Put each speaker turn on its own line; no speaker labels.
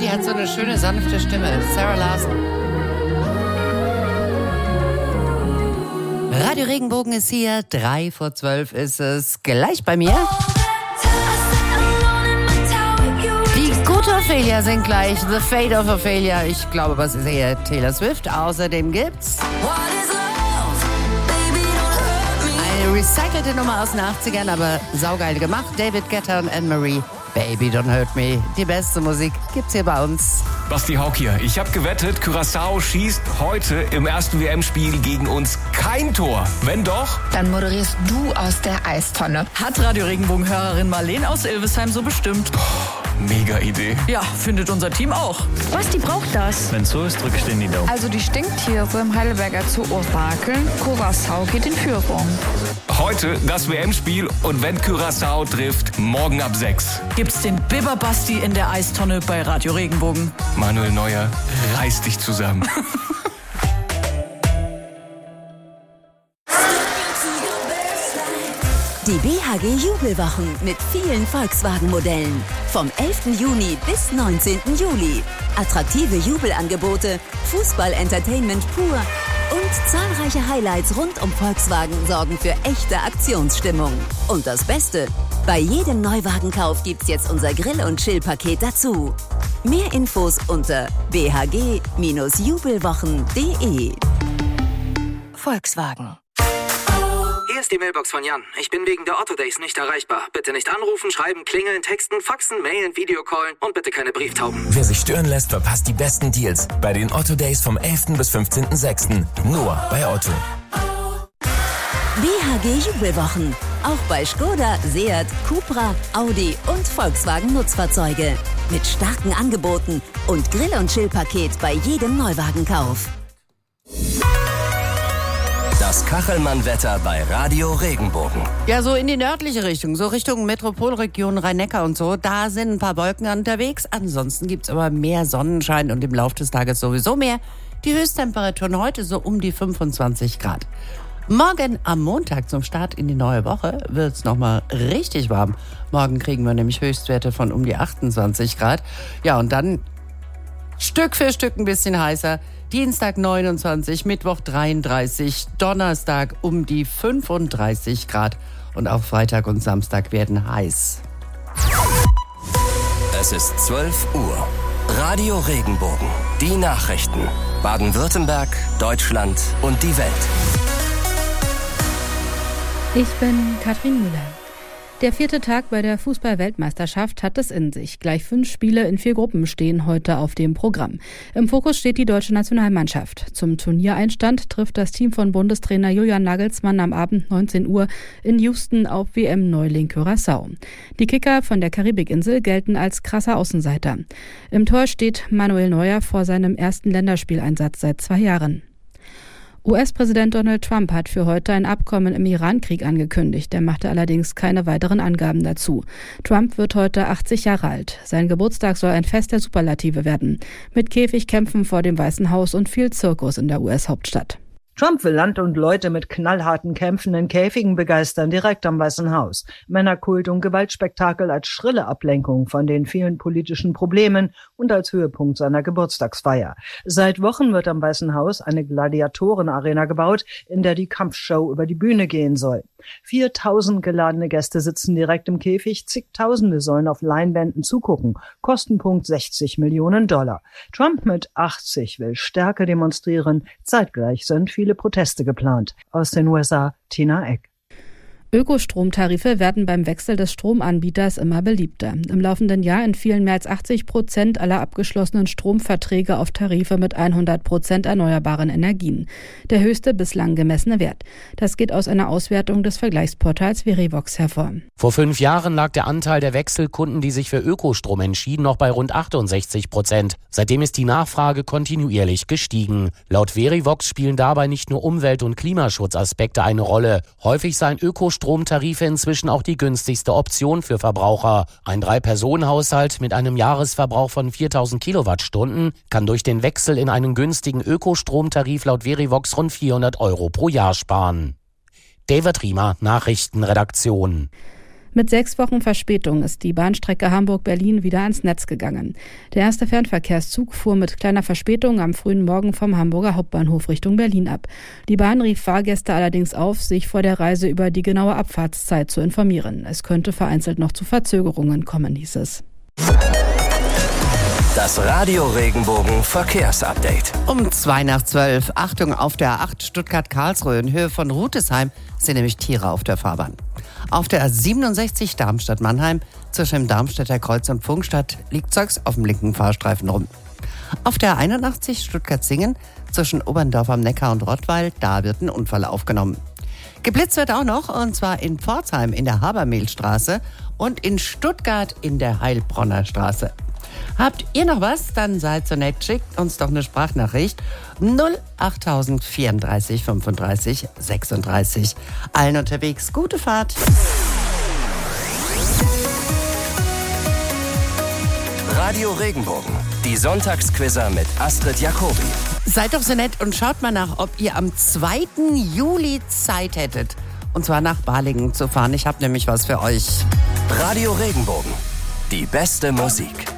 die hat so eine schöne, sanfte Stimme. Sarah Larson. Radio Regenbogen ist hier. 11:03 ist es. Gleich bei mir. Die gute Ophelia singt gleich. The Fate of Ophelia. Ich glaube, was ist eher Taylor Swift. Außerdem gibt's eine recycelte Nummer aus den 80ern, aber saugeil gemacht. David Guetta und Anne-Marie. Baby, don't hurt me. Die beste Musik gibt's hier bei uns.
Basti Haug hier. Ich habe gewettet, Curaçao schießt heute im ersten WM-Spiel gegen uns kein Tor. Wenn doch,
dann moderierst du aus der Eistonne.
Hat Radio Regenbogen-Hörerin Marlene aus Ilvesheim so bestimmt.
mega Idee.
Ja, findet unser Team auch.
Basti braucht das.
Wenn so ist, drücke ich den die Daumen.
Also die Stinktiere im Heidelberger Zoo orakeln. Curaçao geht in Führung.
Heute das WM-Spiel und wenn Curaçao trifft, morgen ab 6.
Gibt's den Biber Basti in der Eistonne bei Radio Regenbogen.
Manuel Neuer, reiß dich zusammen.
Die BHG Jubelwochen mit vielen Volkswagen-Modellen. Vom 11. Juni bis 19. Juli. Attraktive Jubelangebote, Fußball-Entertainment pur und zahlreiche Highlights rund um Volkswagen sorgen für echte Aktionsstimmung. Und das Beste, bei jedem Neuwagenkauf gibt's jetzt unser Grill- und Chill-Paket dazu. Mehr Infos unter bhg-jubelwochen.de. Volkswagen.
Hier ist die Mailbox von Jan. Ich bin wegen der Otto Days nicht erreichbar. Bitte nicht anrufen, schreiben, klingeln, texten, faxen, mailen, Videocallen und bitte keine Brieftauben.
Wer sich stören lässt, verpasst die besten Deals bei den Otto Days vom 11. bis 15.06. Nur bei Otto.
BHG Jubelwochen. Auch bei Skoda, Seat, Cupra, Audi und Volkswagen Nutzfahrzeuge. Mit starken Angeboten und Grill- und Chill-Paket bei jedem Neuwagenkauf.
Das Kachelmann-Wetter bei Radio Regenbogen.
Ja, so in die nördliche Richtung, so Richtung Metropolregion Rhein-Neckar und so. Da sind ein paar Wolken unterwegs. Ansonsten gibt's aber mehr Sonnenschein und im Laufe des Tages sowieso mehr. Die Höchsttemperaturen heute so um die 25 Grad. Morgen am Montag zum Start in die neue Woche wird's nochmal richtig warm. Morgen kriegen wir nämlich Höchstwerte von um die 28 Grad. Ja, und dann Stück für Stück ein bisschen heißer. Dienstag 29, Mittwoch 33, Donnerstag um die 35 Grad. Und auch Freitag und Samstag werden heiß.
Es ist 12 Uhr. Radio Regenbogen. Die Nachrichten. Baden-Württemberg, Deutschland und die Welt.
Ich bin Katrin Müller. Der 4. Tag bei der Fußball-Weltmeisterschaft hat es in sich. Gleich 5 Spiele in 4 Gruppen stehen heute auf dem Programm. Im Fokus steht die deutsche Nationalmannschaft. Zum Turniereinstand trifft das Team von Bundestrainer Julian Nagelsmann am Abend 19 Uhr in Houston auf WM-Neuling Curaçao. Die Kicker von der Karibikinsel gelten als krasser Außenseiter. Im Tor steht Manuel Neuer vor seinem ersten Länderspieleinsatz seit 2 Jahren. US-Präsident Donald Trump hat für heute ein Abkommen im Iran-Krieg angekündigt. Er machte allerdings keine weiteren Angaben dazu. Trump wird heute 80 Jahre alt. Sein Geburtstag soll ein Fest der Superlative werden. Mit Käfigkämpfen vor dem Weißen Haus und viel Zirkus in der US-Hauptstadt.
Trump will Land und Leute mit knallharten Kämpfen in Käfigen begeistern, direkt am Weißen Haus. Männerkult und Gewaltspektakel als schrille Ablenkung von den vielen politischen Problemen und als Höhepunkt seiner Geburtstagsfeier. Seit Wochen wird am Weißen Haus eine Gladiatorenarena gebaut, in der die Kampfshow über die Bühne gehen soll. 4.000 geladene Gäste sitzen direkt im Käfig, zigtausende sollen auf Leinwänden zugucken. Kostenpunkt $60 Millionen. Trump mit 80 will Stärke demonstrieren, zeitgleich sind viele Proteste geplant. Aus den USA, Tina Eck.
Ökostromtarife werden beim Wechsel des Stromanbieters immer beliebter. Im laufenden Jahr entfielen mehr als 80% aller abgeschlossenen Stromverträge auf Tarife mit 100% erneuerbaren Energien. Der höchste bislang gemessene Wert. Das geht aus einer Auswertung des Vergleichsportals Verivox hervor.
Vor 5 Jahren lag der Anteil der Wechselkunden, die sich für Ökostrom entschieden, noch bei rund 68%. Seitdem ist die Nachfrage kontinuierlich gestiegen. Laut Verivox spielen dabei nicht nur Umwelt- und Klimaschutzaspekte eine Rolle. Häufig seien Ökostromtarife inzwischen auch die günstigste Option für Verbraucher. Ein 3-Personen-Haushalt mit einem Jahresverbrauch von 4.000 Kilowattstunden kann durch den Wechsel in einen günstigen Ökostromtarif laut Verivox rund 400 € pro Jahr sparen. David Riemer, Nachrichtenredaktion.
Mit 6 Wochen Verspätung ist die Bahnstrecke Hamburg-Berlin wieder ans Netz gegangen. Der erste Fernverkehrszug fuhr mit kleiner Verspätung am frühen Morgen vom Hamburger Hauptbahnhof Richtung Berlin ab. Die Bahn rief Fahrgäste allerdings auf, sich vor der Reise über die genaue Abfahrtszeit zu informieren. Es könnte vereinzelt noch zu Verzögerungen kommen, hieß es.
Das Radio Regenbogen Verkehrsupdate.
Um 11:02. Achtung, auf der A8 Stuttgart-Karlsruhe in Höhe von Rütesheim sind nämlich Tiere auf der Fahrbahn. Auf der A67 Darmstadt-Mannheim zwischen dem Darmstädter Kreuz und Pfungstadt liegt Zeugs auf dem linken Fahrstreifen rum. Auf der 81 Stuttgart-Singen zwischen Oberndorf am Neckar und Rottweil, da wird ein Unfall aufgenommen. Geblitzt wird auch noch, und zwar in Pforzheim in der Habermehlstraße und in Stuttgart in der Heilbronner Straße. Habt ihr noch was? Dann seid so nett, schickt uns doch eine Sprachnachricht 08000 34 35 36. Allen unterwegs gute Fahrt.
Radio Regenbogen, die Sonntagsquizzer mit Astrid Jacobi.
Seid doch so nett und schaut mal nach, ob ihr am 2. Juli Zeit hättet. Und zwar nach Balingen zu fahren. Ich habe nämlich was für euch.
Radio Regenbogen, die beste Musik.